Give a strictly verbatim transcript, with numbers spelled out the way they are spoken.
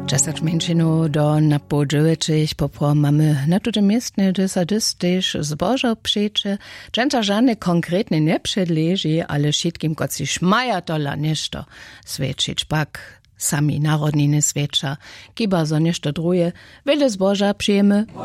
Czasach menšinu do napodžuječih popro mamy na tuto miestne desadys też zbożo przyjcze. Dżęcza żadne konkretne nie przedleży, ale wszystkim, kot si szmaja tola nieszto svečić pak sami narodniny sveča, kiba zo nieszto druje, wiele zboża przyjemy